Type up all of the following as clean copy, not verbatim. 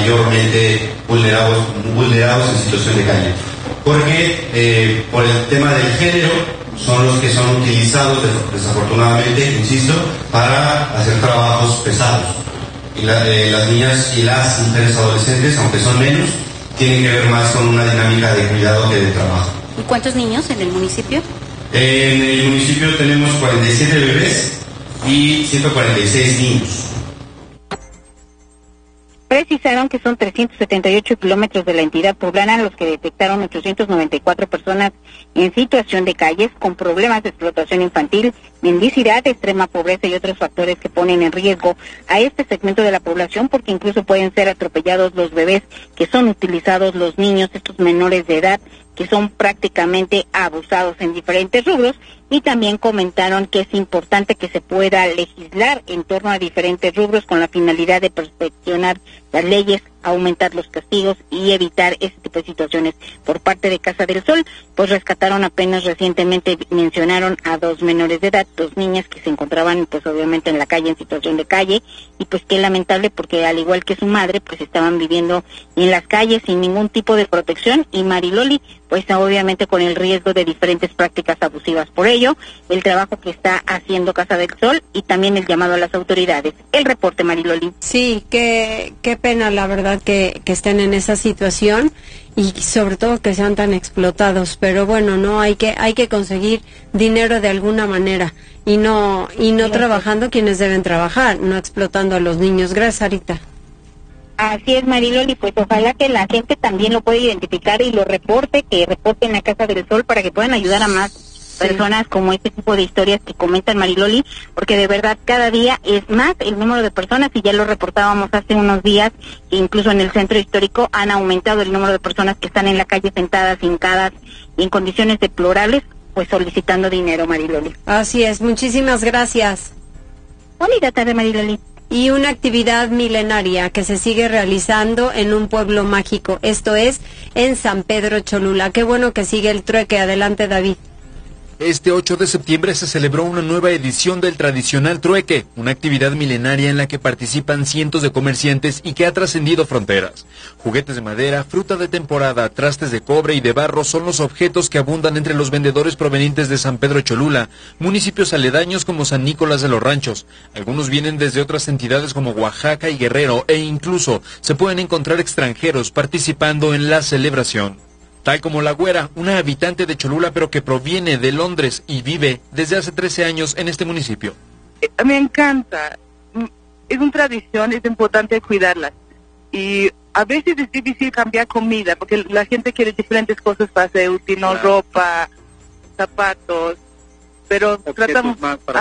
mayormente vulnerados en situación de calle. Porque por el tema del género son los que son utilizados desafortunadamente, insisto, para hacer trabajos pesados. Y las niñas y las mujeres adolescentes, aunque son menos, tienen que ver más con una dinámica de cuidado que de trabajo. ¿Y cuántos niños en el municipio? En el municipio tenemos 47 bebés y 146 niños. Precisaron que son 378 kilómetros de la entidad poblana los que detectaron 894 personas en situación de calles con problemas de explotación infantil, mendicidad, extrema pobreza y otros factores que ponen en riesgo a este segmento de la población, porque incluso pueden ser atropellados los bebés que son utilizados, los niños, estos menores de edad que son prácticamente abusados en diferentes rubros. Y también comentaron que es importante que se pueda legislar en torno a diferentes rubros con la finalidad de perfeccionar las leyes, aumentar los castigos y evitar este tipo de situaciones. Por parte de Casa del Sol, pues rescataron apenas recientemente, mencionaron a 2 menores de edad, 2 niñas que se encontraban pues obviamente en la calle, en situación de calle, y pues qué lamentable porque al igual que su madre, pues estaban viviendo en las calles sin ningún tipo de protección, y Mariloli pues obviamente con el riesgo de diferentes prácticas abusivas. Por ello, el trabajo que está haciendo Casa del Sol y también el llamado a las autoridades. El reporte, Mariloli. Sí, qué pena la verdad que estén en esa situación y sobre todo que sean tan explotados, pero bueno, no hay que conseguir dinero de alguna manera y no trabajando quienes deben trabajar, no explotando a los niños. Gracias, Sarita. Así es, Mariloli, pues ojalá que la gente también lo pueda identificar y lo reporte, que reporten a Casa del Sol para que puedan ayudar a más personas como este tipo de historias que comentan, Mariloli, porque de verdad cada día es más el número de personas, y ya lo reportábamos hace unos días, que incluso en el centro histórico han aumentado el número de personas que están en la calle sentadas, hincadas y en condiciones deplorables, pues solicitando dinero, Mariloli. Así es, muchísimas gracias. Bonita tarde, Mariloli. Y una actividad milenaria que se sigue realizando en un pueblo mágico, esto es en San Pedro Cholula. Qué bueno que sigue el trueque. Adelante, David. Este 8 de septiembre se celebró una nueva edición del tradicional trueque, una actividad milenaria en la que participan cientos de comerciantes y que ha trascendido fronteras. Juguetes de madera, fruta de temporada, trastes de cobre y de barro son los objetos que abundan entre los vendedores provenientes de San Pedro Cholula, municipios aledaños como San Nicolás de los Ranchos. Algunos vienen desde otras entidades como Oaxaca y Guerrero, e incluso se pueden encontrar extranjeros participando en la celebración. Tal como la Güera, una habitante de Cholula pero que proviene de Londres y vive desde hace 13 años en este municipio. Me encanta, es una tradición, es importante cuidarla. Y a veces es difícil cambiar comida porque la gente quiere diferentes cosas para ser útil, ¿no? Claro. Ropa, zapatos, pero objetos tratamos,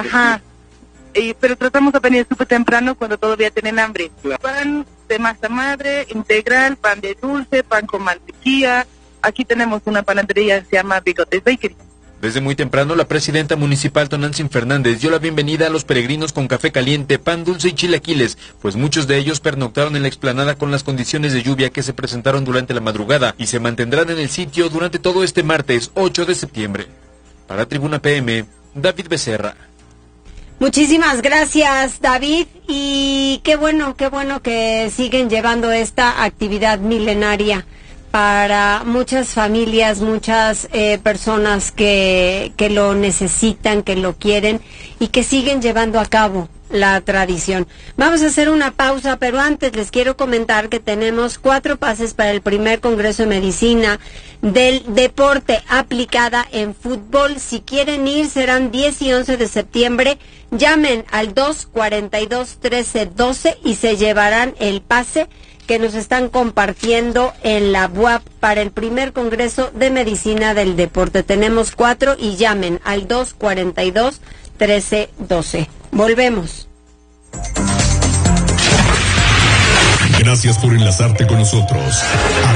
pero tratamos de venir súper temprano cuando todavía tienen hambre. Claro. Pan de masa madre, integral, pan de dulce, pan con mantequilla. Aquí tenemos una panadería que se llama Bigotes Bakery. Desde muy temprano, la presidenta municipal Tonantzin Fernández dio la bienvenida a los peregrinos con café caliente, pan dulce y chilaquiles, pues muchos de ellos pernoctaron en la explanada con las condiciones de lluvia que se presentaron durante la madrugada y se mantendrán en el sitio durante todo este martes 8 de septiembre. Para Tribuna PM, David Becerra. Muchísimas gracias, David, y qué bueno que siguen llevando esta actividad milenaria para muchas familias, muchas personas que lo necesitan, que lo quieren y que siguen llevando a cabo la tradición. Vamos a hacer una pausa, pero antes les quiero comentar que tenemos 4 pases para el primer Congreso de Medicina del Deporte aplicada en fútbol. Si quieren ir, serán 10 y 11 de septiembre. Llamen al 242-1312 y se llevarán el pase que nos están compartiendo en la UAP para el primer Congreso de Medicina del Deporte. Tenemos 4 y llamen al 242-1312. Volvemos. Gracias por enlazarte con nosotros.